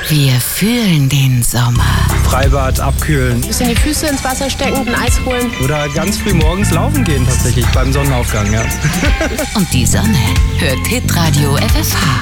Wir fühlen den Sommer. Freibad abkühlen. Bisschen die Füße ins Wasser stecken, ein Eis holen. Oder ganz früh morgens laufen gehen tatsächlich beim Sonnenaufgang, ja. Und die Sonne hört Hitradio FFH.